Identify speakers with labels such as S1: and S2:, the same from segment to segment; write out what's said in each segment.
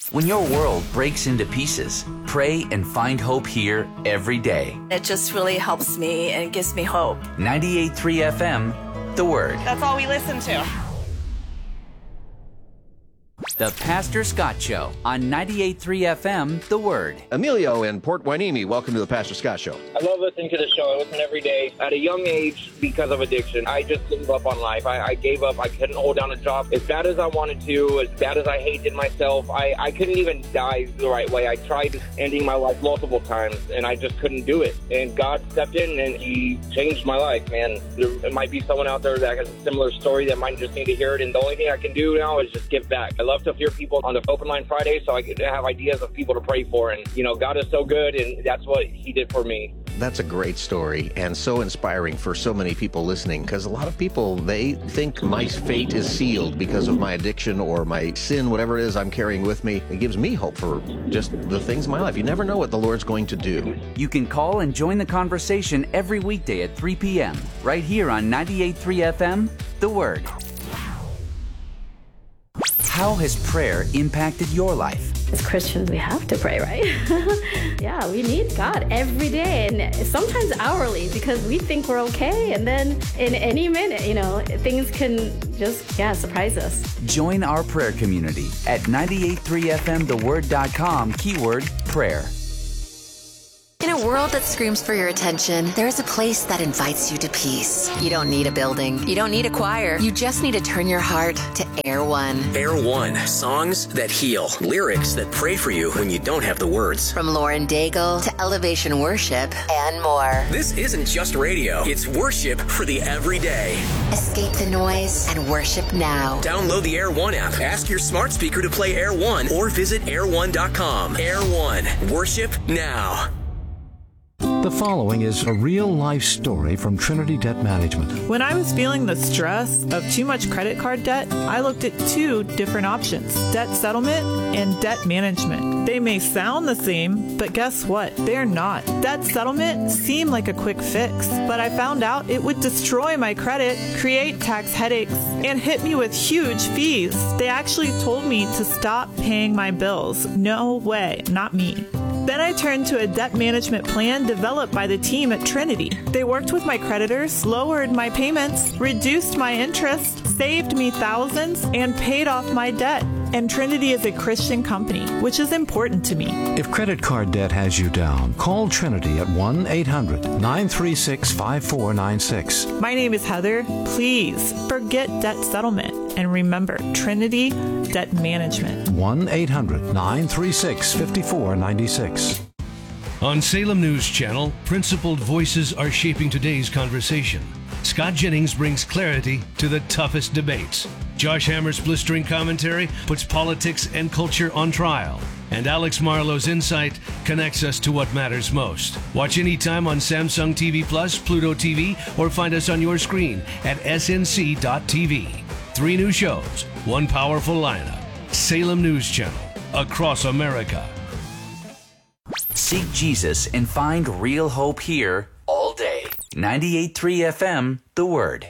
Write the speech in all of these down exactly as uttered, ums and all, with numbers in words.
S1: When your world breaks into pieces, pray and find hope here every day.
S2: It just really helps me and gives me hope.
S1: ninety-eight point three F M, The Word.
S3: That's all we listen to.
S1: The Pastor Scott Show on ninety-eight point three F M, The Word.
S4: Emilio in Port Hueneme, welcome to the Pastor Scott Show.
S5: I love listening to the show. I listen every day. At a young age, because of addiction, I just gave up on life. I, I gave up. I couldn't hold down a job. As bad as I wanted to, as bad as I hated myself, I, I couldn't even die the right way. I tried ending my life multiple times, and I just couldn't do it. And God stepped in, and He changed my life, man. There might be someone out there that has a similar story that might just need to hear it, and the only thing I can do now is just give back. I love to hear people on the Open Line Friday so I can have ideas of people to pray for. And, you know, God is so good, and that's what He did for me.
S4: That's a great story and so inspiring for so many people listening, because a lot of people, they think my fate is sealed because of my addiction or my sin, whatever it is I'm carrying with me. It gives me hope for just the things in my life. You never know what the Lord's going to do.
S1: You can call and join the conversation every weekday at three p.m. right here on ninety-eight point three F M, The Word. How has prayer impacted your life?
S6: As Christians, we have to pray, right? Yeah, we need God every day and sometimes hourly, because we think we're okay. And then in any minute, you know, things can just, yeah, surprise us.
S1: Join our prayer community at ninety-eight point three F M the word dot com, keyword prayer.
S7: In a world that screams for your attention, there is a place that invites you to peace. You don't need a building. You don't need a choir. You just need to turn your heart to Air One.
S8: Air One. Songs that heal. Lyrics that pray for you when you don't have the words.
S7: From Lauren Daigle to Elevation Worship and more.
S8: This isn't just radio. It's worship for the everyday.
S7: Escape the noise and worship now.
S8: Download the Air One app. Ask your smart speaker to play Air One or visit air one dot com. Air One. Worship now.
S9: The following is a real-life story from Trinity Debt Management.
S3: When I was feeling the stress of too much credit card debt, I looked at two different options: debt settlement and debt management. They may sound the same, but guess what? They're not. Debt settlement seemed like a quick fix, but I found out it would destroy my credit, create tax headaches, and hit me with huge fees. They actually told me to stop paying my bills. No way, not me. Then I turned to a debt management plan developed by the team at Trinity. They worked with my creditors, lowered my payments, reduced my interest, saved me thousands, and paid off my debt. And Trinity is a Christian company, which is important to me.
S9: If credit card debt has you down, call Trinity at one eight hundred nine three six five four nine six.
S3: My name is Heather. Please forget debt settlement and remember Trinity Debt Management.
S9: one eight hundred nine three six five four nine six.
S10: On Salem News Channel, principled voices are shaping today's conversation. Scott Jennings brings clarity to the toughest debates. Josh Hammer's blistering commentary puts politics and culture on trial. And Alex Marlowe's insight connects us to what matters most. Watch anytime on Samsung T V Plus, Pluto T V, or find us on your screen at S N C dot T V. Three new shows, one powerful lineup. Salem News Channel, across America.
S1: Seek Jesus and find real hope here all day. ninety-eight point three F M, The Word.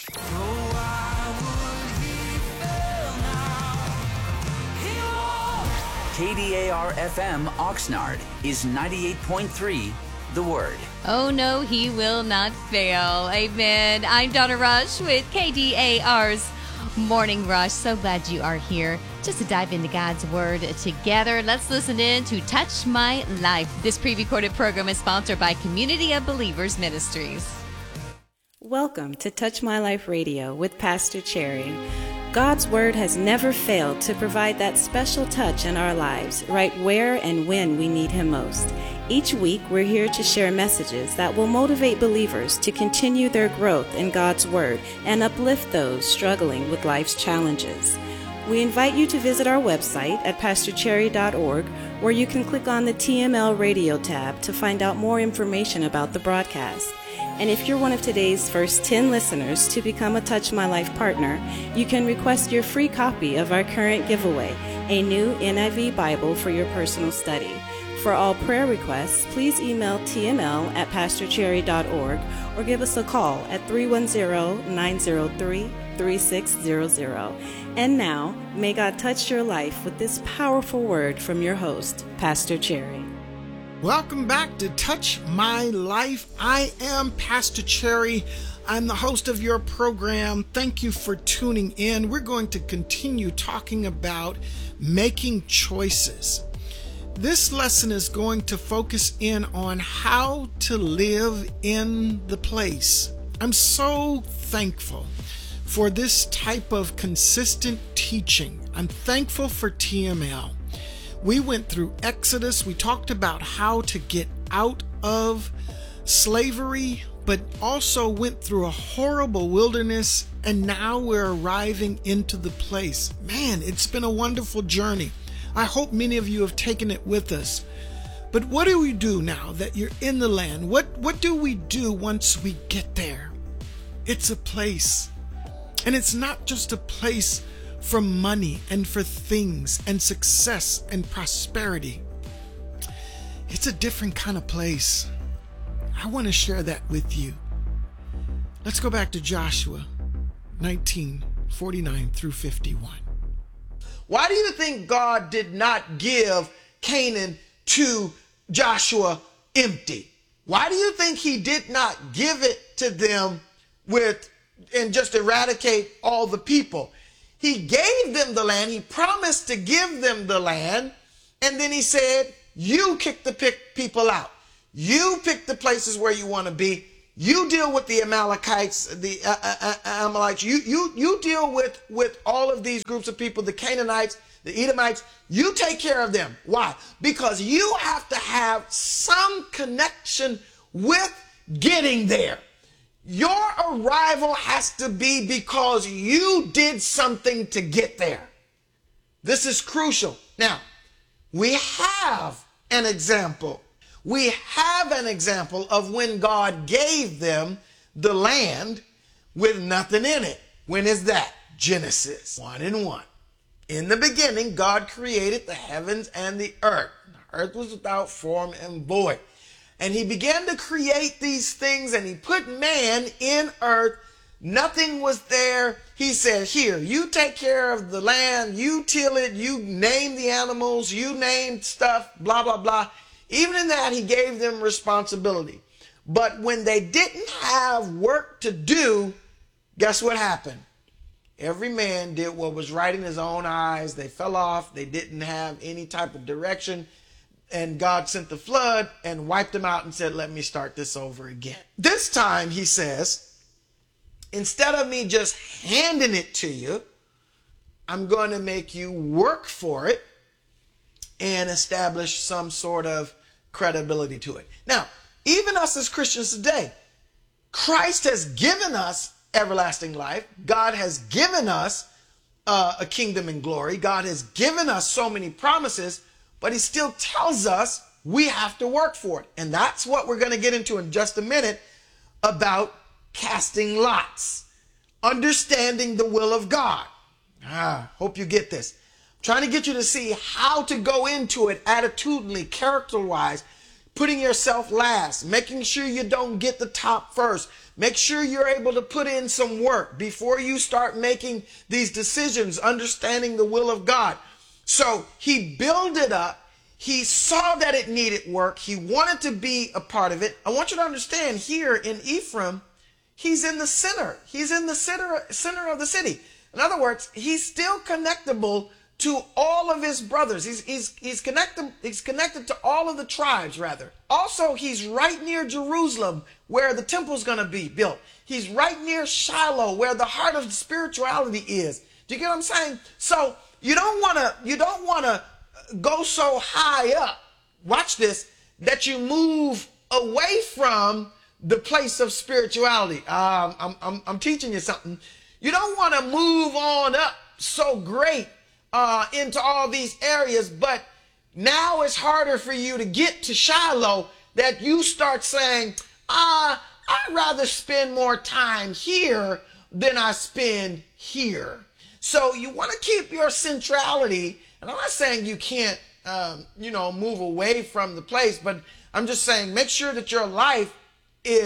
S1: K D A R F M Oxnard is ninety-eight point three, The Word.
S11: Oh, no, he will not fail. Amen. I'm Donna Rush with K D A R's Morning Rush. So glad you are here just to dive into God's Word together. Let's listen in to Touch My Life. This pre-recorded program is sponsored by Community of Believers Ministries.
S12: Welcome to Touch My Life Radio with Pastor Cherry. God's Word has never failed to provide that special touch in our lives, right where and when we need Him most. Each week, we're here to share messages that will motivate believers to continue their growth in God's Word and uplift those struggling with life's challenges. We invite you to visit our website at pastor cherry dot org, where you can click on the T M L Radio tab to find out more information about the broadcast. And if you're one of today's first ten listeners to become a Touch My Life partner, you can request your free copy of our current giveaway, a new N I V Bible for your personal study. For all prayer requests, please email T M L at pastor cherry dot org or give us a call at three one zero, nine zero three, three six zero zero. And now, may God touch your life with this powerful word from your host, Pastor Cherry.
S13: Welcome back to Touch My Life. I am Pastor Cherry. I'm the host of your program. Thank you for tuning in. We're going to continue talking about making choices. This lesson is going to focus in on how to live in the place. I'm so thankful for this type of consistent teaching. I'm thankful for T M L. We went through Exodus. We talked about how to get out of slavery, but also went through a horrible wilderness, and now we're arriving into the place. Man, it's been a wonderful journey. I hope many of you have taken it with us. But what do we do now that you're in the land? What, what do we do once we get there? It's a place. And it's not just a place for money and for things and success and prosperity. It's a different kind of place. I want to share that with you. Let's go back to Joshua nineteen, forty-nine through fifty-one.
S14: Why do you think God did not give Canaan to Joshua empty? Why do you think he did not give it to them with and just eradicate all the people? He gave them the land. He promised to give them the land. And then he said, you kick the pick people out. You pick the places where you want to be. You deal with the Amalekites, the uh, uh, Amalekites. You, you, you deal with, with all of these groups of people, the Canaanites, the Edomites. You take care of them. Why? Because you have to have some connection with getting there. Your arrival has to be because you did something to get there. This is crucial. Now, we have an example. We have an example of when God gave them the land with nothing in it. When is that? Genesis one and one. In the beginning, God created the heavens and the earth. The earth was without form and void. And he began to create these things, and he put man in earth. Nothing was there. He said, here, you take care of the land, you till it, you name the animals, you name stuff, blah, blah, blah. Even in that, he gave them responsibility. But when they didn't have work to do, guess what happened? Every man did what was right in his own eyes. They fell off. They didn't have any type of direction. And God sent the flood and wiped them out and said, let me start this over again. This time, he says, instead of me just handing it to you, I'm going to make you work for it and establish some sort of credibility to it. Now, even us as Christians today, Christ has given us everlasting life. God has given us uh, a kingdom and glory. God has given us so many promises. But he still tells us we have to work for it. And that's what we're going to get into in just a minute about casting lots, understanding the will of God. Ah, hope you get this. I'm trying to get you to see how to go into it attitudinally, character-wise, putting yourself last, making sure you don't get the top first. Make sure you're able to put in some work before you start making these decisions, understanding the will of God. So he built it up. He saw that it needed work. He wanted to be a part of it. I want you to understand here in Ephraim, he's in the center. He's in the center, center of the city. In other words, he's still connectable to all of his brothers. He's, he's, he's, connected, he's connected to all of the tribes, rather. Also, he's right near Jerusalem, where the temple's going to be built. He's right near Shiloh, where the heart of spirituality is. Do you get what I'm saying? So you don't want to, you don't want to go so high up, watch this, that you move away from the place of spirituality. Um, I'm, I'm, I'm teaching you something. You don't want to move on up so great uh, into all these areas, but now it's harder for you to get to Shiloh that you start saying, ah, I'd rather spend more time here than I spend here. So you want to keep your centrality. And I'm not saying you can't, um, you know, move away from the place, but I'm just saying make sure that your life is,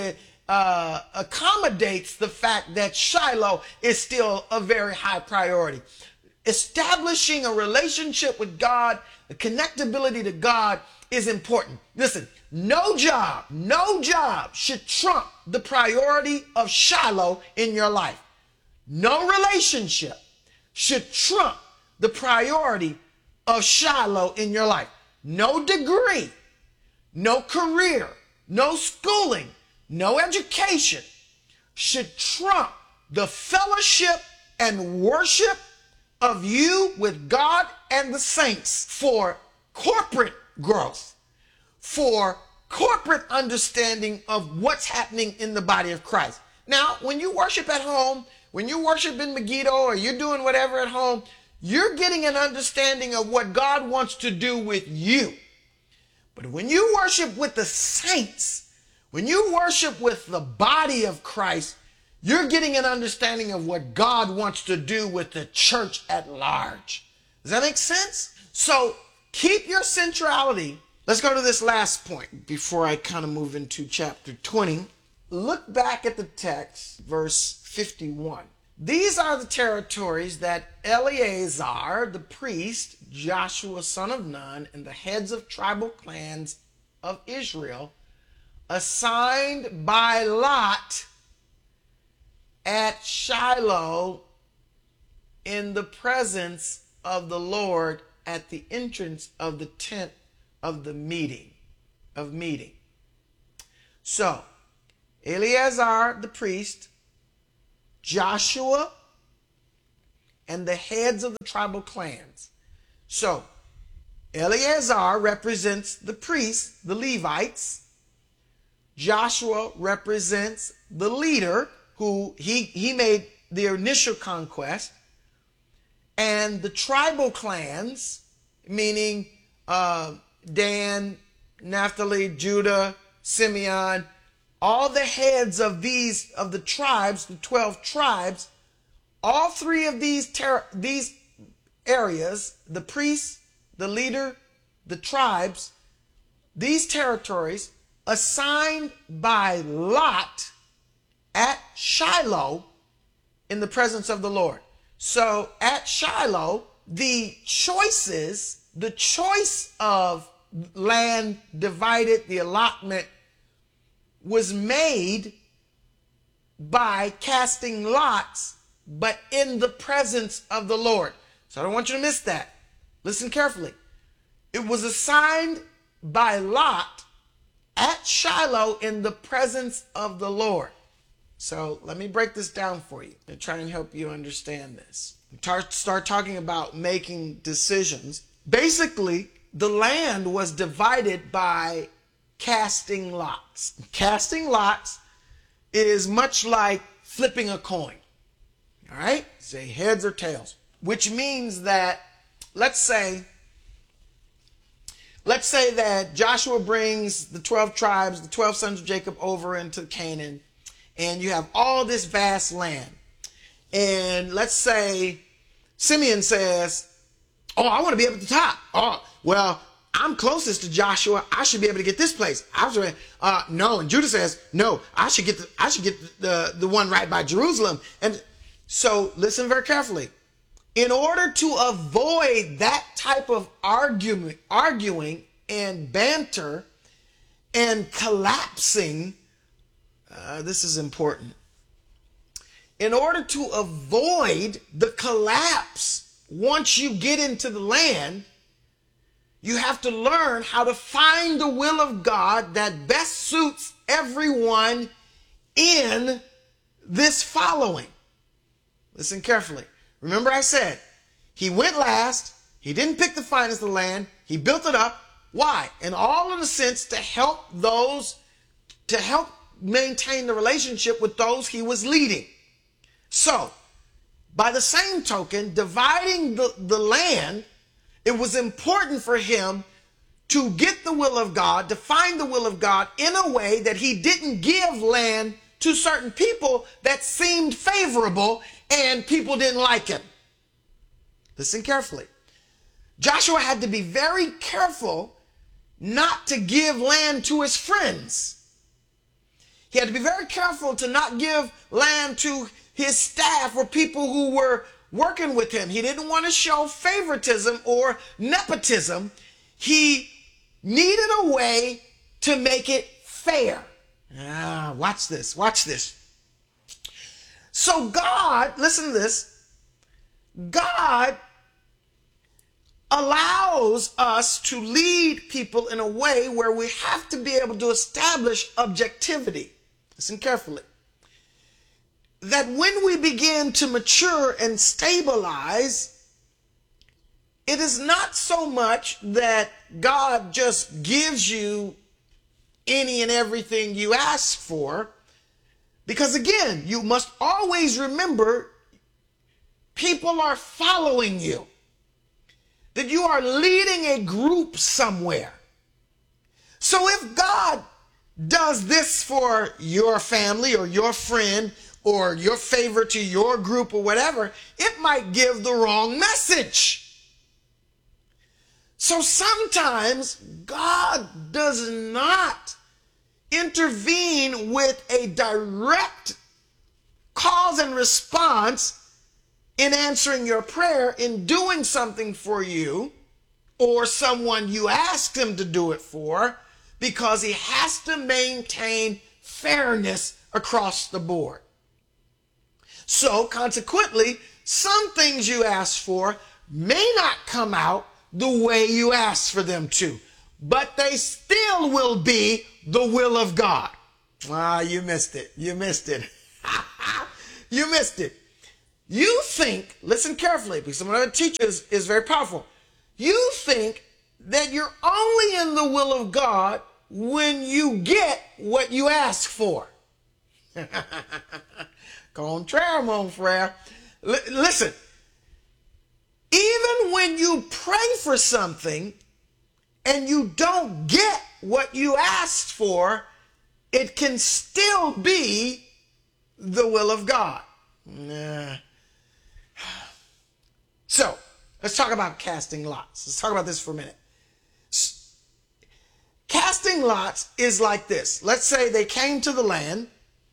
S14: uh, accommodates the fact that Shiloh is still a very high priority. Establishing a relationship with God, the connectability to God is important. Listen, no job, no job should trump the priority of Shiloh in your life. No relationship should trump the priority of Shiloh in your life. No degree, no career, no schooling, no education should trump the fellowship and worship of you with God and the saints for corporate growth, for corporate understanding of what's happening in the body of Christ. Now, when you worship at home, when you worship in Megiddo or you're doing whatever at home, you're getting an understanding of what God wants to do with you. But when you worship with the saints, when you worship with the body of Christ, you're getting an understanding of what God wants to do with the church at large. Does that make sense? So keep your centrality. Let's go to this last point before I kind of move into chapter twenty. Look back at the text, verse fifty-one. These are the territories that Eleazar, the priest, Joshua, son of Nun, and the heads of tribal clans of Israel assigned by lot at Shiloh in the presence of the Lord at the entrance of the tent of the meeting, of meeting. So, Eleazar the priest, Joshua, and the heads of the tribal clans. So, Eleazar represents the priests, the Levites. Joshua represents the leader who he, he made the initial conquest. And the tribal clans, meaning uh, Dan, Naphtali, Judah, Simeon, all the heads of these, of the tribes, the twelve tribes, all three of these, ter- these areas, the priests, the leader, the tribes, these territories assigned by lot at Shiloh in the presence of the Lord. So at Shiloh, the choices, the choice of land divided, the allotment was made by casting lots, but in the presence of the Lord. So I don't want you to miss that. Listen carefully. It was assigned by lot at Shiloh in the presence of the Lord. So let me break this down for you and try and help you understand this. Start talking about making decisions. Basically, the land was divided by casting lots. Casting lots is much like flipping a coin. All right? Say heads or tails, which means that, let's say, let's say that Joshua brings the twelve tribes, the twelve sons of Jacob over into Canaan, and you have all this vast land. And let's say Simeon says, oh, I want to be up at the top. Oh, well, I'm closest to Joshua. I should be able to get this place. I was uh, no, and Judah says, no, I should get the, I should get the, the, the one right by Jerusalem. And so listen very carefully. In order to avoid that type of argument, arguing and banter and collapsing, uh, this is important. In order to avoid the collapse once you get into the land, you have to learn how to find the will of God that best suits everyone in this following. Listen carefully. Remember I said, he went last. He didn't pick the finest of the land. He built it up. Why? And all in a sense to help those, to help maintain the relationship with those he was leading. So, by the same token, dividing the, the land, it was important for him to get the will of God, to find the will of God in a way that he didn't give land to certain people that seemed favorable and people didn't like him. Listen carefully. Joshua had to be very careful not to give land to his friends. He had to be very careful to not give land to his staff or people who were working with him. He didn't want to show favoritism or nepotism. He needed a way to make it fair. Ah, watch this, watch this. So God, listen to this, God allows us to lead people in a way where we have to be able to establish objectivity. Listen carefully. That when we begin to mature and stabilize, it is not so much that God just gives you any and everything you ask for, because again, you must always remember people are following you, that you are leading a group somewhere. So if God does this for your family or your friend or your favorite to your group or whatever, it might give the wrong message. So sometimes God does not intervene with a direct cause and response in answering your prayer, in doing something for you or someone you asked him to do it for, because he has to maintain fairness across the board. So consequently, some things you ask for may not come out the way you ask for them to, but they still will be the will of God. Ah, you missed it. You missed it. You missed it. You think, listen carefully, because some of the teachers is very powerful. You think that you're only in the will of God when you get what you ask for. Contraire, mon frère. L- listen, even when you pray for something and you don't get what you asked for, it can still be the will of God. Nah. So, let's talk about casting lots. Let's talk about this for a minute. Casting lots is like this. Let's say they came to the land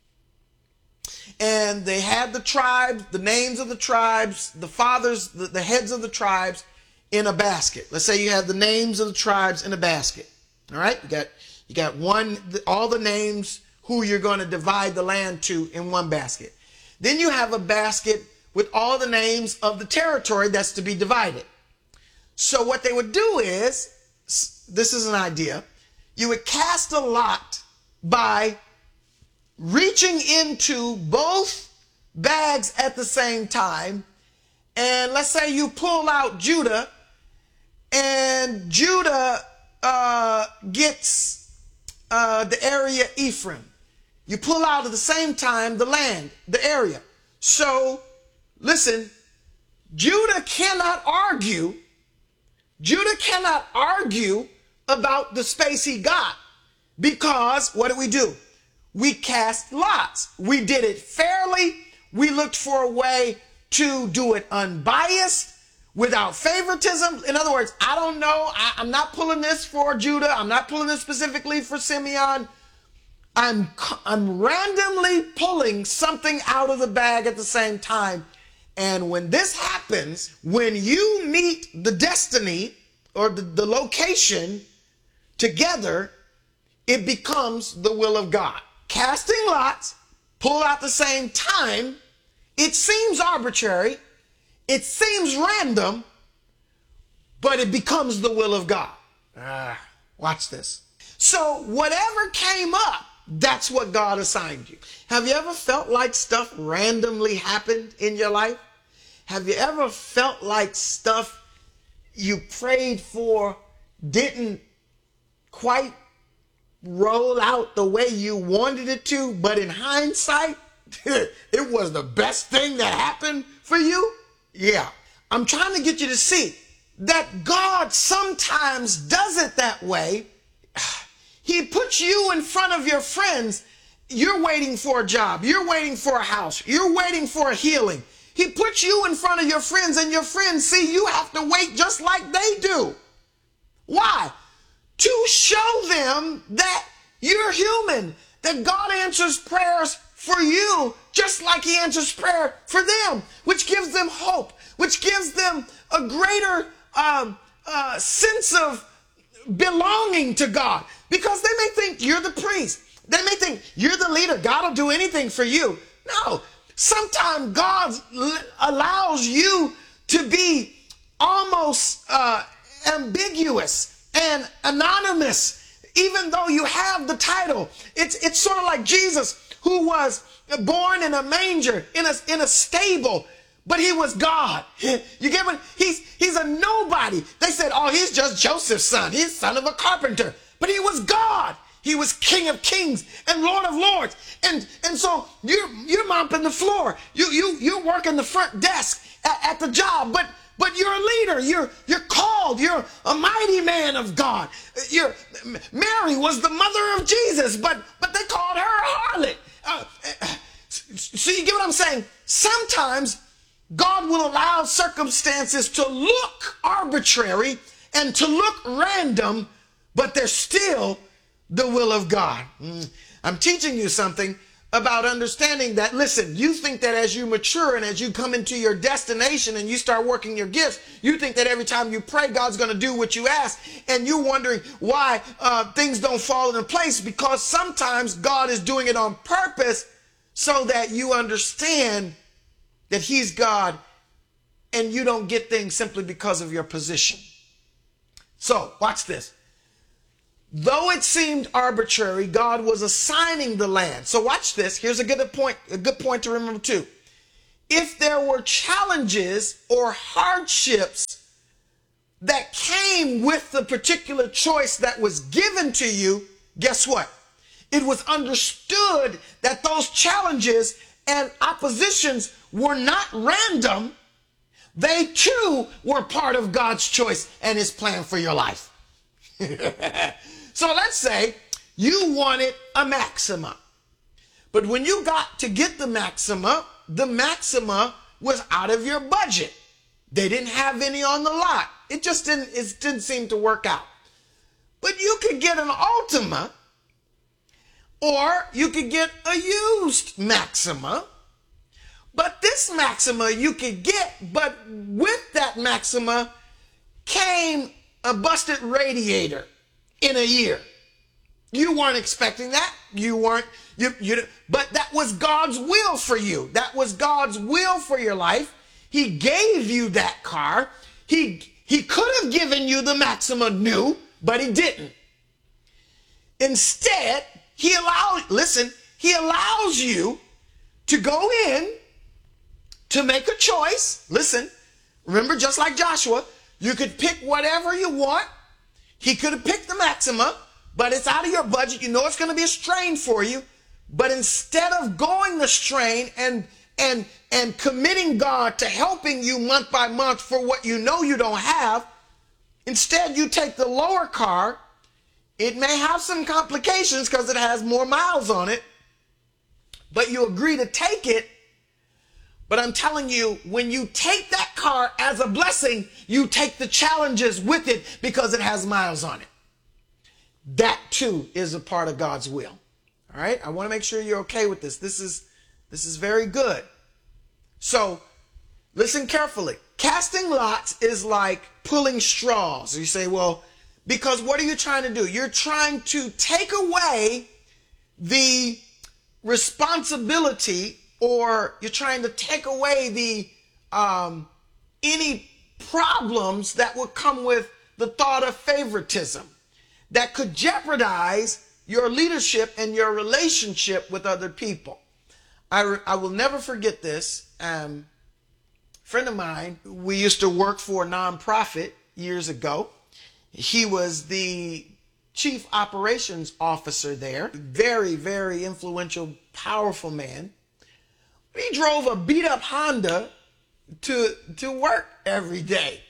S14: and they had the tribes, the names of the tribes, the fathers, the, the heads of the tribes in a basket. Let's say you have the names of the tribes in a basket. All right? You got, you got one, all the names who you're going to divide the land to in one basket. Then you have a basket with all the names of the territory that's to be divided. So what they would do is, this is an idea, you would cast a lot by reaching into both bags at the same time. And let's say you pull out Judah, and Judah uh, gets uh, the area Ephraim. You pull out at the same time the land, the area. So, listen, Judah cannot argue, Judah cannot argue about the space he got, because what did we do? We cast lots. We did it fairly. We looked for a way to do it unbiased, without favoritism. In other words, I don't know. I, I'm not pulling this for Judah. I'm not pulling this specifically for Simeon. I'm, I'm randomly pulling something out of the bag at the same time. And when this happens, when you meet the destiny or the, the location together, it becomes the will of God. Casting lots, pull out the same time, it seems arbitrary, it seems random, but it becomes the will of God. Ah, watch this. So whatever came up, that's what God assigned you. Have you ever felt like stuff randomly happened in your life? Have you ever felt like stuff you prayed for didn't quite roll out the way you wanted it to, but in hindsight, it was the best thing that happened for you? Yeah. I'm trying to get you to see that God sometimes does it that way. He puts you in front of your friends. You're waiting for a job. You're waiting for a house. You're waiting for a healing. He puts you in front of your friends, and your friends see you have to wait just like they do. Why? To show them that you're human that God answers prayers for you just like he answers prayer for them, which gives them hope, which gives them a greater um, uh, sense of belonging to God, because they may think you're the priest. They may think you're the leader. God will do anything for you. No, sometimes God allows you to be almost uh, ambiguous and anonymous, even though you have the title. It's, it's sort of like Jesus, who was born in a manger, in a, in a stable, but he was God. You get what? He's, he's a nobody. They said, oh, he's just Joseph's son. He's son of a carpenter. But he was God. He was King of Kings and Lord of Lords. And, and so you're, you're mopping the floor. You, you, you're working the front desk at, at the job, but, but you're a leader. You're, you're called. You're a mighty man of God. You're, Mary was the mother of Jesus, but, but they called her a harlot. Uh, so you get what I'm saying? Sometimes God will allow circumstances to look arbitrary and to look random, but they're still the will of God. Mm. I'm teaching you something about understanding that. Listen, you think that as you mature and as you come into your destination and you start working your gifts, you think that every time you pray, God's going to do what you ask, and you're wondering why uh, things don't fall into place, because sometimes God is doing it on purpose so that you understand that he's God and you don't get things simply because of your position. So watch this. Though it seemed arbitrary, God was assigning the land. So watch this. Here's a good point, a good point to remember too. If there were challenges or hardships that came with the particular choice that was given to you, guess what? It was understood that those challenges and oppositions were not random. They too were part of God's choice and his plan for your life. So let's say you wanted a Maxima, but when you got to get the Maxima, the Maxima was out of your budget. They didn't have any on the lot. It just didn't, it didn't seem to work out. But you could get an Altima, or you could get a used Maxima. But this Maxima you could get, but with that Maxima came a busted radiator in a year. You weren't expecting that. You weren't, you, you, but that was God's will for you. That was God's will for your life. He gave you that car. He, he could have given you the Maxima new, but he didn't. Instead, he allowed, listen, he allows you to go in to make a choice. Listen, remember, just like Joshua, you could pick whatever you want. He could have picked the Maxima, but it's out of your budget. You know it's going to be a strain for you. But instead of going the strain and and and committing God to helping you month by month for what you know you don't have, instead you take the lower car. It may have some complications because it has more miles on it, but you agree to take it. But I'm telling you, when you take that car as a blessing, you take the challenges with it because it has miles on it. That too is a part of God's will. All right. I want to make sure you're okay with this. This is, this is very good. So listen carefully. Casting lots is like pulling straws. You say, well, because what are you trying to do? You're trying to take away the responsibility, or you're trying to take away the um, any problems that would come with the thought of favoritism that could jeopardize your leadership and your relationship with other people. I, re- I will never forget this. Um, a friend of mine, we used to work for a nonprofit years ago. He was the chief operations officer there. Very, very influential, powerful man. He drove a beat up Honda to, to work every day.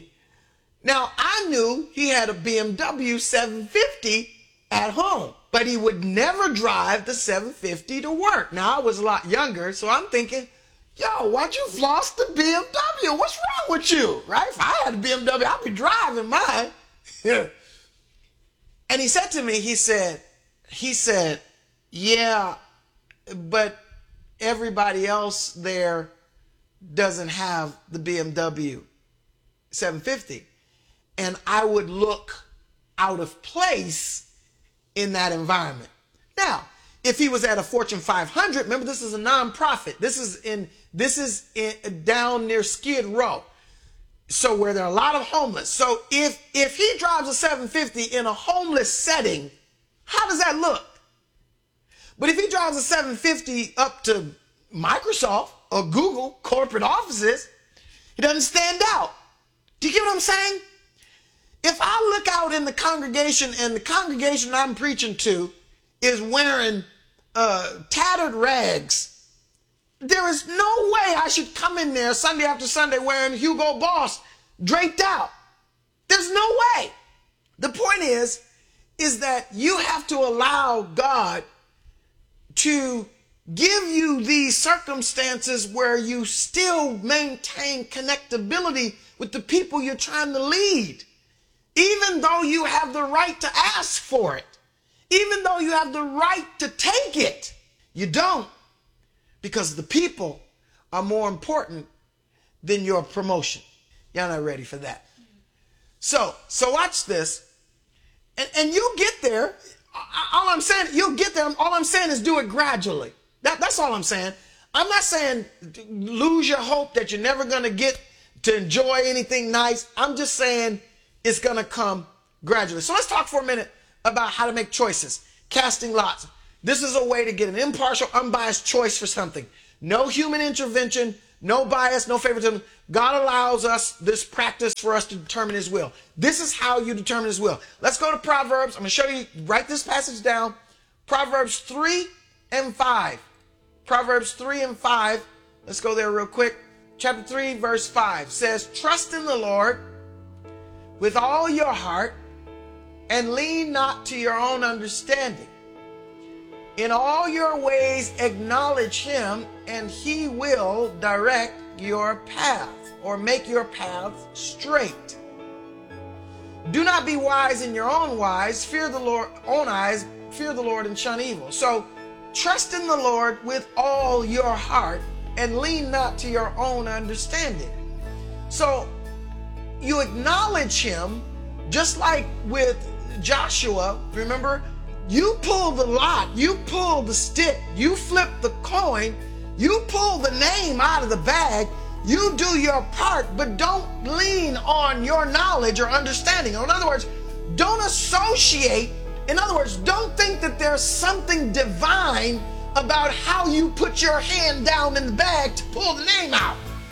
S14: Now, I knew he had a B M W seven fifty at home, but he would never drive the seven fifty to work. Now, I was a lot younger, so I'm thinking, yo, why'd you floss the B M W? What's wrong with you, right? If I had a B M W, I'd be driving mine. And he said to me, he said, he said, yeah, but everybody else there doesn't have the B M W seven fifty. And I would look out of place in that environment. Now, if he was at a Fortune five hundred, remember this is a nonprofit. This is in this is in, down near Skid Row. So where there are a lot of homeless. So if if he drives a seven fifty in a homeless setting, how does that look? But if he drives a seven fifty up to Microsoft or Google corporate offices, he doesn't stand out. Do you get what I'm saying? If I look out in the congregation and the congregation I'm preaching to is wearing uh, tattered rags, there is no way I should come in there Sunday after Sunday wearing Hugo Boss draped out. There's no way. The point is, is that you have to allow God to give you these circumstances where you still maintain connectability with the people you're trying to lead. Even though you have the right to ask for it, even though you have the right to take it, you don't, because the people are more important than your promotion. Y'all not ready for that. So, so watch this, and, and you'll get there. All I'm saying, you'll get there. All I'm saying is do it gradually. That, that's all I'm saying. I'm not saying lose your hope that you're never going to get to enjoy anything nice. I'm just saying it's going to come gradually. So let's talk for a minute about how to make choices. Casting lots. This is a way to get an impartial, unbiased choice for something. No human intervention, no bias, no favoritism. God allows us this practice for us to determine his will. This is how you determine his will. Let's go to Proverbs. I'm going to show you, write this passage down. Proverbs three and five. Proverbs three and five. Let's go there real quick. Chapter three, verse five says, trust in the Lord with all your heart and lean not to your own understanding. In all your ways acknowledge him, and he will direct your path, or make your path straight. Do not be wise in your own wise, fear the Lord, own eyes, fear the Lord and shun evil. So trust in the Lord with all your heart and lean not to your own understanding. So you acknowledge him, just like with Joshua. Remember, you pull the lot, you pull the stick, you flip the coin, you pull the name out of the bag, you do your part, but don't lean on your knowledge or understanding. Or in other words, don't associate. In other words, don't think that there's something divine about how you put your hand down in the bag to pull the name out.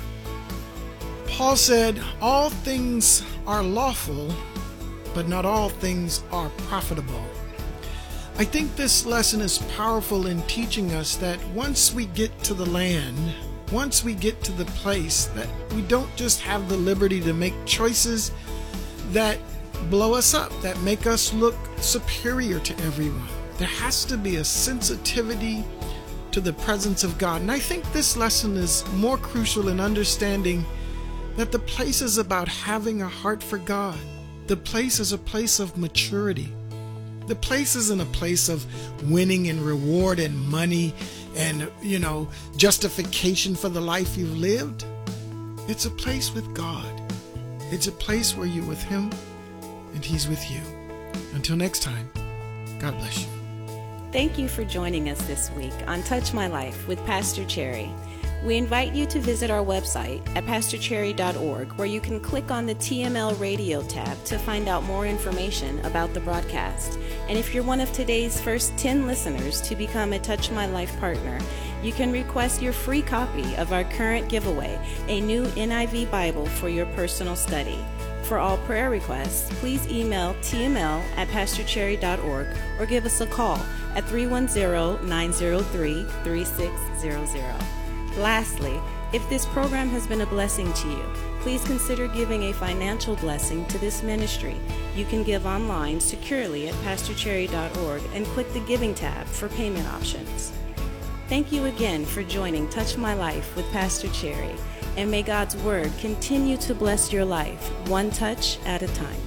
S13: Paul said, all things are lawful, but not all things are profitable. I think this lesson is powerful in teaching us that once we get to the land, once we get to the place, that we don't just have the liberty to make choices that blow us up, that make us look superior to everyone. There has to be a sensitivity to the presence of God. And I think this lesson is more crucial in understanding that the place is about having a heart for God. The place is a place of maturity. The place isn't a place of winning and reward and money and, you know, justification for the life you've lived. It's a place with God. It's a place where you're with him and he's with you. Until next time, God bless you.
S12: Thank you for joining us this week on Touch My Life with Pastor Cherry. We invite you to visit our website at pastor cherry dot org, where you can click on the T M L Radio tab to find out more information about the broadcast. And if you're one of today's first ten listeners to become a Touch My Life partner, you can request your free copy of our current giveaway, a new N I V Bible for your personal study. For all prayer requests, please email T M L at pastor cherry dot org or give us a call at three one zero, nine zero three, three six zero zero. Lastly, if this program has been a blessing to you, please consider giving a financial blessing to this ministry. You can give online securely at pastor cherry dot org and click the Giving tab for payment options. Thank you again for joining Touch My Life with Pastor Cherry, and may God's Word continue to bless your life, one touch at a time.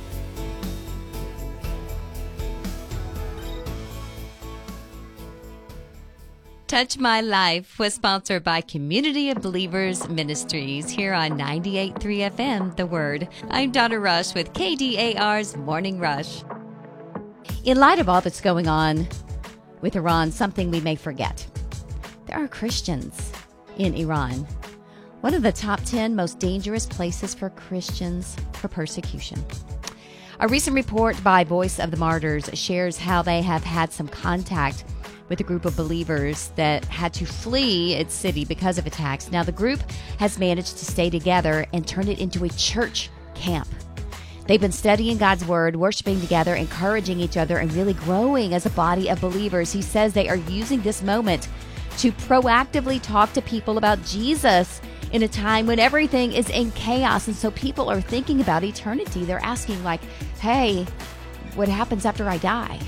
S11: Touch My Life was sponsored by Community of Believers Ministries here on ninety-eight point three F M, The Word. I'm Donna Rush with K D A R's Morning Rush. In light of all that's going on with Iran, something we may forget. There are Christians in Iran, one of the top ten most dangerous places for Christians for persecution. A recent report by Voice of the Martyrs shares how they have had some contact with a group of believers that had to flee its city because of attacks. Now, the group has managed to stay together and turn it into a church camp. They've been studying God's Word, worshiping together, encouraging each other, and really growing as a body of believers. He says they are using this moment to proactively talk to people about Jesus in a time when everything is in chaos. And so people are thinking about eternity. They're asking, like, hey, what happens after I die?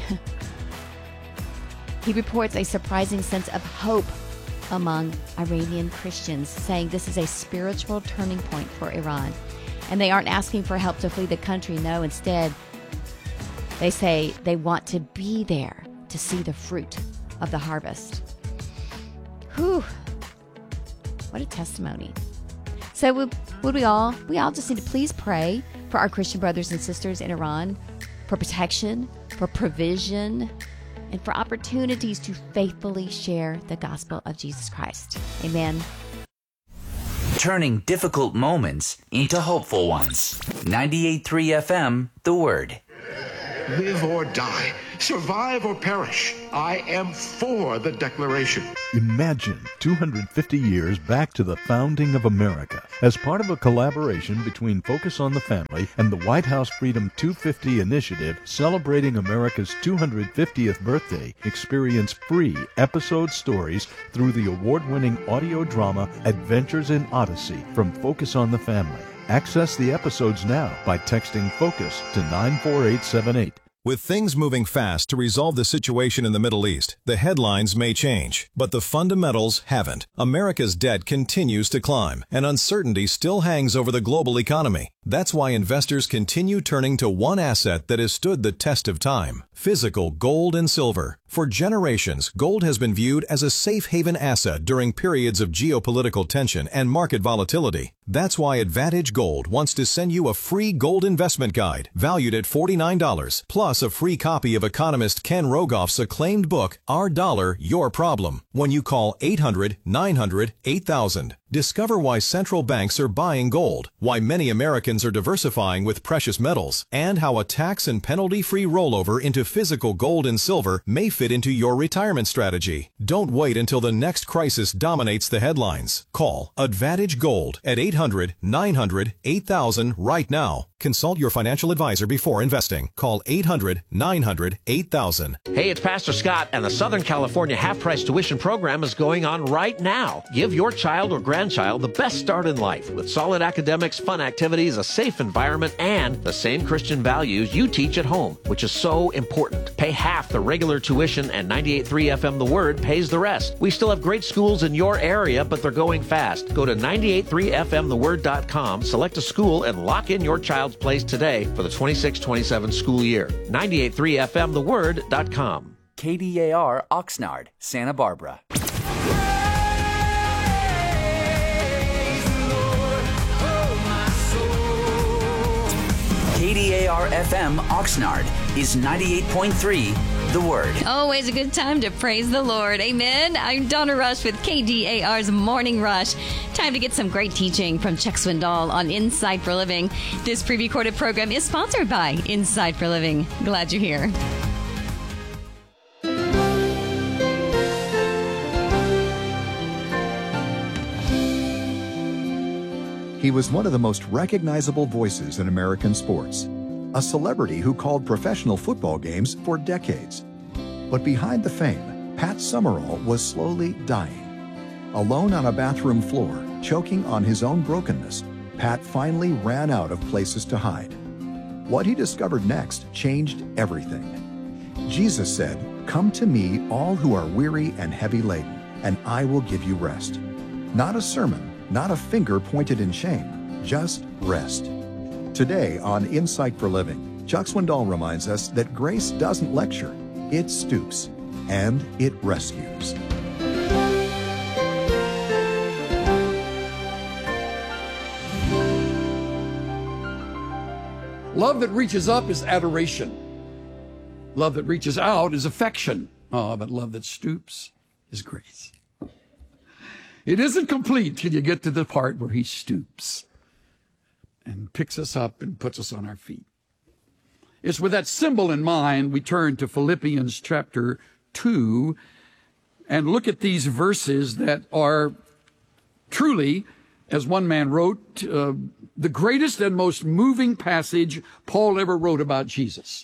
S11: He reports a surprising sense of hope among Iranian Christians, saying this is a spiritual turning point for Iran. And they aren't asking for help to flee the country. No, instead, they say they want to be there to see the fruit of the harvest. Whew. What a testimony. So would, would we all, we all just need to please pray for our Christian brothers and sisters in Iran, for protection, for provision, and for opportunities to faithfully share the gospel of Jesus Christ. Amen.
S1: Turning difficult moments into hopeful ones. ninety-eight point three F M, The Word.
S15: Live or die, survive or perish, I am for the Declaration.
S16: Imagine two hundred fifty years back to the founding of America. As part of a collaboration between Focus on the Family and the White House Freedom two fifty initiative celebrating America's two hundred fiftieth birthday, experience free episode stories through the award-winning audio drama Adventures in Odyssey from Focus on the Family. Access the episodes now by texting FOCUS to nine four eight seven eight.
S17: With things moving fast to resolve the situation in the Middle East, the headlines may change, but the fundamentals haven't. America's debt continues to climb, and uncertainty still hangs over the global economy. That's why investors continue turning to one asset that has stood the test of time: physical gold and silver. For generations, gold has been viewed as a safe haven asset during periods of geopolitical tension and market volatility. That's why Advantage Gold wants to send you a free gold investment guide valued at forty-nine dollars, plus a free copy of economist Ken Rogoff's acclaimed book, Our Dollar, Your Problem, when you call eight hundred, nine hundred, eight thousand. Discover why central banks are buying gold, why many Americans are diversifying with precious metals, and how a tax and penalty-free rollover into physical gold and silver may fit into your retirement strategy. Don't wait until the next crisis dominates the headlines. Call Advantage Gold at eight hundred, nine hundred, eight thousand right now. Consult your financial advisor before investing. Call eight hundred, nine hundred, eight thousand.
S4: Hey, it's Pastor Scott, and the Southern California half-price tuition program is going on right now. Give your child or grandchild the best start in life with solid academics, fun activities, a safe environment, and the same Christian values you teach at home, which is so important. Pay half the regular tuition, and ninety-eight point three F M The Word pays the rest. We still have great schools in your area, but they're going fast. Go to ninety-eight point three F M the word dot com, select a school, and lock in your child's place today for the twenty-six twenty-seven school year. ninety-eight point three F M the word dot com.
S1: K D A R Oxnard, Santa Barbara. K D A R F M Oxnard is ninety-eight point three The Word.
S11: Always a good time to praise the Lord. Amen. I'm Donna Rush with K D A R's Morning Rush. Time to get some great teaching from Chuck Swindoll on Insight for Living. This pre-recorded program is sponsored by Insight for Living. Glad you're here.
S18: He was one of the most recognizable voices in American sports, a celebrity who called professional football games for decades. But behind the fame, Pat Summerall was slowly dying. Alone on a bathroom floor, choking on his own brokenness, Pat finally ran out of places to hide. What he discovered next changed everything. Jesus said, "Come to me, all who are weary and heavy laden, and I will give you rest." Not a sermon, not a finger pointed in shame, just rest. Today on Insight for Living, Chuck Swindoll reminds us that grace doesn't lecture, it stoops, and it rescues.
S19: Love that reaches up is adoration. Love that reaches out is affection. Oh, but love that stoops is grace. It isn't complete till you get to the part where he stoops and picks us up and puts us on our feet. It's with that symbol in mind we turn to Philippians chapter two and look at these verses that are truly, as one man wrote, uh, the greatest and most moving passage Paul ever wrote about Jesus.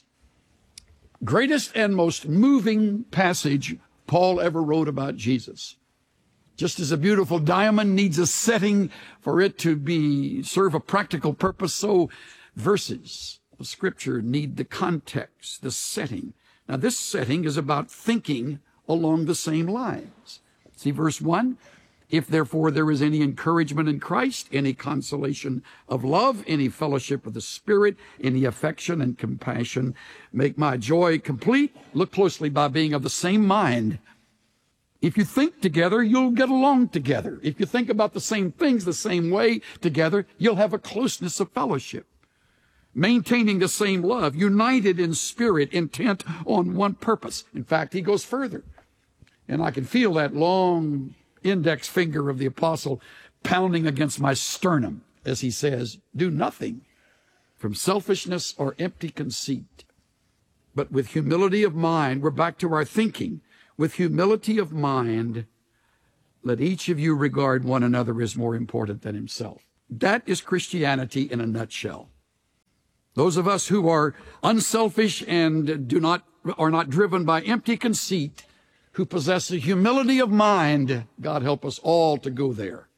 S19: Greatest and most moving passage Paul ever wrote about Jesus. Just as a beautiful diamond needs a setting for it to be serve a practical purpose, so verses of Scripture need the context, the setting. Now, this setting is about thinking along the same lines. See verse one? If therefore there is any encouragement in Christ, any consolation of love, any fellowship of the Spirit, any affection and compassion, make my joy complete. Look closely by being of the same mind. If you think together, you'll get along together. If you think about the same things the same way together, you'll have a closeness of fellowship. Maintaining the same love, united in spirit, intent on one purpose. In fact, he goes further. And I can feel that long index finger of the apostle pounding against my sternum as he says, do nothing from selfishness or empty conceit, but with humility of mind. We're back to our thinking. With humility of mind, let each of you regard one another as more important than himself. That is Christianity in a nutshell. Those of us who are unselfish and do not are not driven by empty conceit, who possess the humility of mind, God help us all to go there,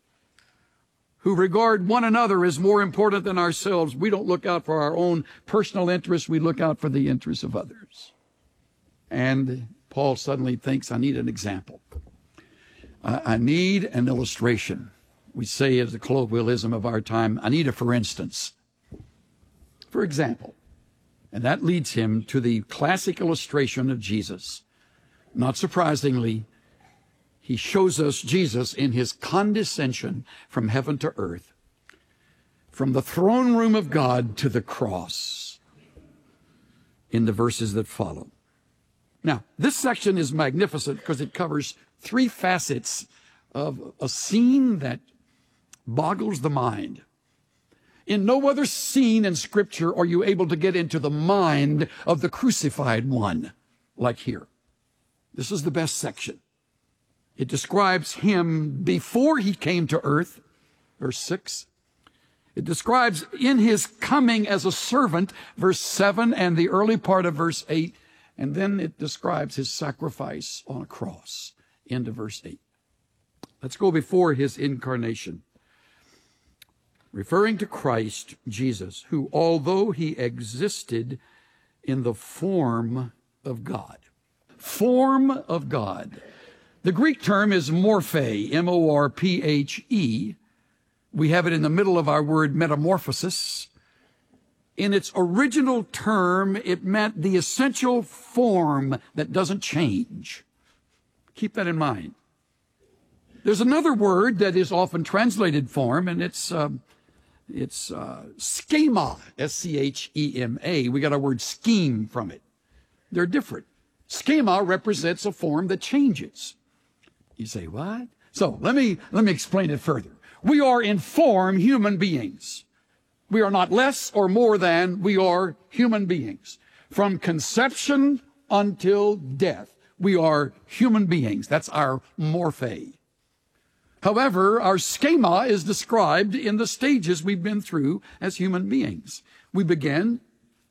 S19: who regard one another as more important than ourselves. We don't look out for our own personal interests. We look out for the interests of others. And Paul suddenly thinks, I need an example. I, I need an illustration. We say as the colloquialism of our time, I need a for instance. For example. And that leads him to the classic illustration of Jesus. Not surprisingly, he shows us Jesus in his condescension from heaven to earth, from the throne room of God to the cross, in the verses that follow. Now, this section is magnificent because it covers three facets of a scene that boggles the mind. In no other scene in Scripture are you able to get into the mind of the crucified one like here. This is the best section. It describes him before he came to earth, verse six. It describes in his coming as a servant, verse seven, and the early part of verse eight. And then it describes his sacrifice on a cross, into verse eight. Let's go before his incarnation. Referring to Christ Jesus, who, although he existed in the form of God, form of God. The Greek term is morphe, M O R P H E. We have it in the middle of our word metamorphosis. In its original term, it meant the essential form that doesn't change. Keep that in mind. There's another word that is often translated form, and it's uh, it's uh, schema, S C H E M A. We got our word scheme from it. They're different. Schema represents a form that changes. You say, what? So let me, let me explain it further. We are in form human beings. We are not less or more than, we are human beings. From conception until death, we are human beings. That's our morphe. However, our schema is described in the stages we've been through as human beings. We begin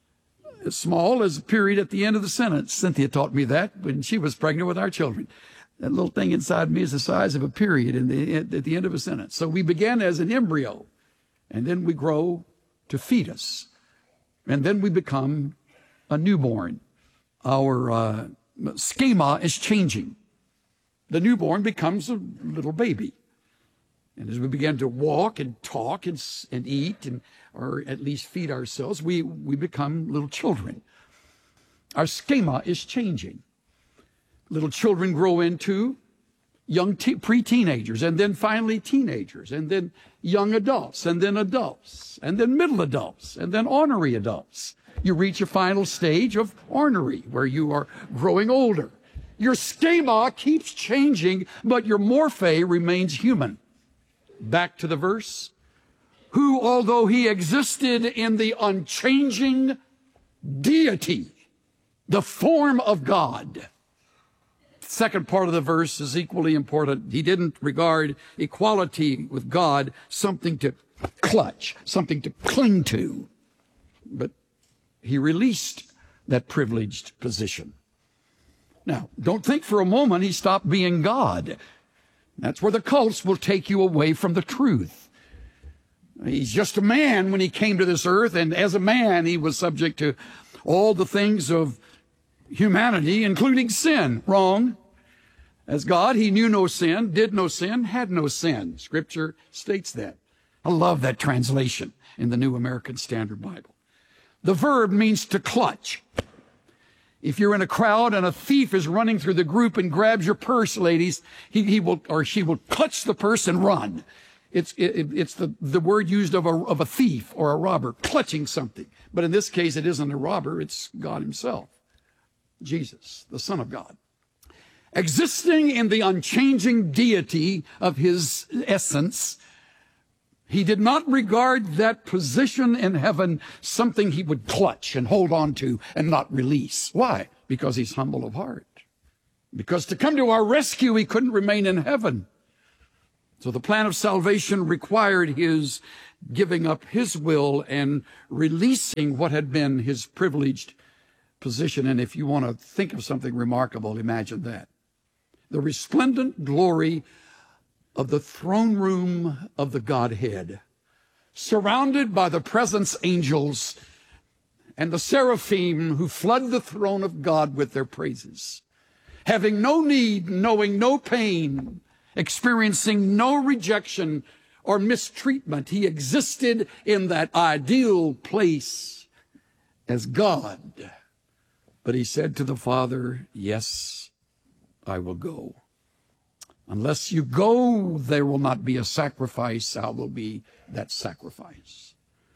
S19: as small as a period at the end of the sentence. Cynthia taught me that when she was pregnant with our children. That little thing inside me is the size of a period in the, at the end of a sentence. So we began as an embryo, and then we grow to fetus, and then we become a newborn. Our uh, schema is changing. The newborn becomes a little baby. And as we begin to walk and talk and, and eat, and or at least feed ourselves, we, we become little children. Our schema is changing. Little children grow into young te- pre-teenagers, and then finally teenagers, and then young adults, and then adults, and then middle adults, and then ornery adults. You reach a final stage of ornery, where you are growing older. Your schema keeps changing, but your morphe remains human. Back to the verse. Who, although he existed in the unchanging deity, the form of God. Second part of the verse is equally important. He didn't regard equality with God something to clutch, something to cling to, but he released that privileged position. Now, don't think for a moment he stopped being God. That's where the cults will take you away from the truth. He's just a man when he came to this earth, and as a man, he was subject to all the things of humanity, including sin. Wrong. As God, he knew no sin, did no sin, had no sin. Scripture states that. I love that translation in the New American Standard Bible. The verb means to clutch. If you're in a crowd and a thief is running through the group and grabs your purse, ladies, he, he will, or she will clutch the purse and run. It's, it, it's the, the word used of a, of a thief or a robber, clutching something. But in this case, it isn't a robber, it's God himself. Jesus, the Son of God. Existing in the unchanging deity of his essence, he did not regard that position in heaven something he would clutch and hold on to and not release. Why? Because he's humble of heart. Because to come to our rescue, he couldn't remain in heaven. So the plan of salvation required his giving up his will and releasing what had been his privileged position. And if you want to think of something remarkable, imagine that. The resplendent glory of the throne room of the Godhead, surrounded by the presence angels and the seraphim who flood the throne of God with their praises, having no need, knowing no pain, experiencing no rejection or mistreatment. He existed in that ideal place as God. But he said to the Father, yes, I will go. Unless you go, there will not be a sacrifice. I will be that sacrifice.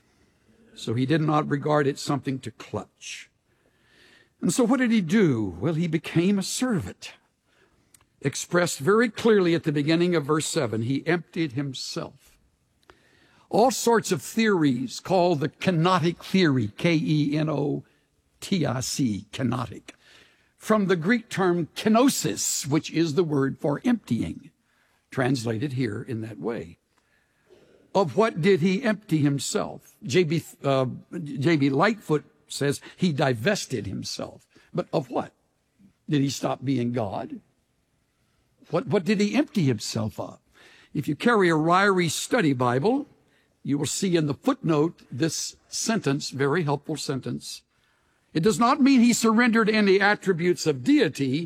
S19: So he did not regard it something to clutch. And so what did he do? Well, he became a servant. Expressed very clearly at the beginning of verse seven, he emptied himself. All sorts of theories called the kenotic theory, K E N O T I C, kenotic, from the Greek term kenosis, which is the word for emptying, translated here in that way. Of what did he empty himself? J B Uh, J B Lightfoot says he divested himself. But of what? Did he stop being God? What, what did he empty himself of? If you carry a Ryrie Study Bible, you will see in the footnote this sentence, very helpful sentence. It does not mean he surrendered any attributes of deity,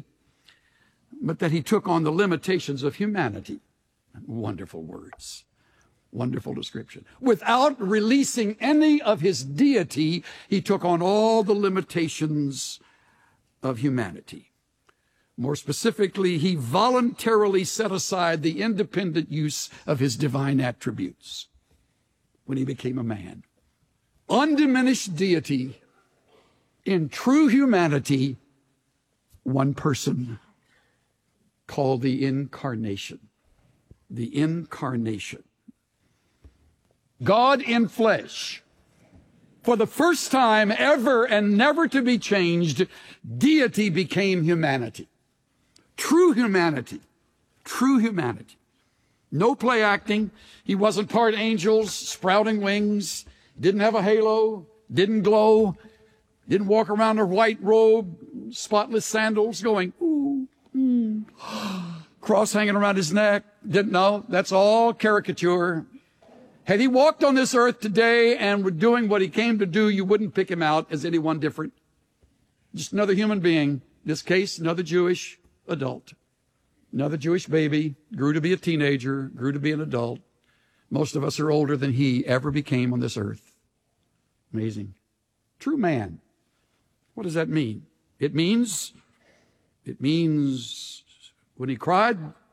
S19: but that he took on the limitations of humanity. Wonderful words. Wonderful description. Without releasing any of his deity, he took on all the limitations of humanity. More specifically, he voluntarily set aside the independent use of his divine attributes when he became a man. Undiminished deity in true humanity, one person called the Incarnation. The Incarnation. God in flesh. For the first time ever and never to be changed, deity became humanity. True humanity. True humanity. No play acting. He wasn't part angels, sprouting wings, didn't have a halo, didn't glow, didn't walk around in a white robe, spotless sandals going, ooh, mm. Cross hanging around his neck. Didn't know. That's all caricature. Had he walked on this earth today and were doing what he came to do, you wouldn't pick him out as anyone different. Just another human being. In this case, another Jewish adult. Another Jewish baby, grew to be a teenager, grew to be an adult. Most of us are older than he ever became on this earth. Amazing. True man. What does that mean? It means, it means when he cried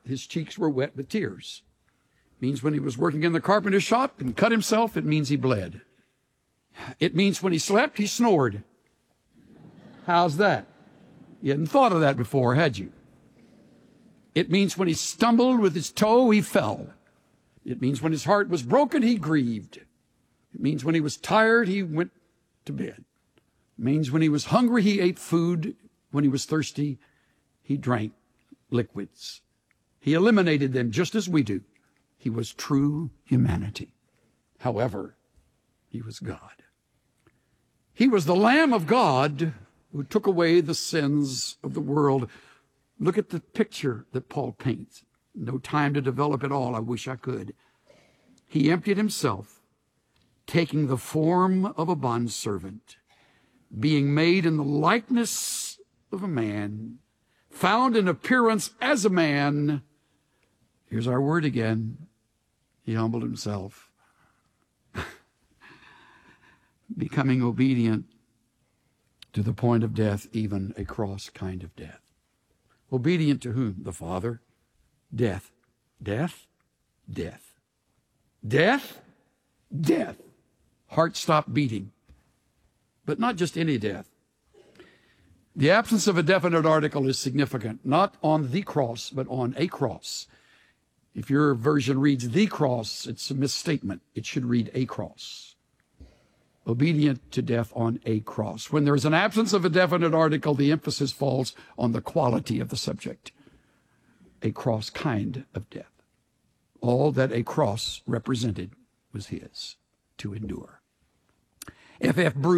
S19: his cheeks were wet with tears. It means when he was working in the carpenter shop and cut himself, it means he bled. It means when he slept, he snored. How's that? You hadn't thought of that before, had you? It means when he stumbled with his toe, he fell. It means when his heart was broken, he grieved. It means when he was tired, he went to bed. It means when he was hungry, he ate food. When he was thirsty, he drank liquids. He eliminated them just as we do. He was true humanity. However, he was God. He was the Lamb of God who took away the sins of the world. Look at the picture that Paul paints. No time to develop it all. I wish I could. He emptied himself, taking the form of a bondservant, being made in the likeness of a man, found in appearance as a man. Here's our word again. He humbled himself, becoming obedient to the point of death, even a cross kind of death. Obedient to whom? The Father. Death. Death. Death. Death. Death. Heart stopped beating. But not just any death. The absence of a definite article is significant, not on the cross, but on a cross. If your version reads the cross, it's a misstatement. It should read a cross. Obedient to death on a cross. When there is an absence of a definite article, the emphasis falls on the quality of the subject. A cross kind of death. All that a cross represented was his to endure. F F Bruce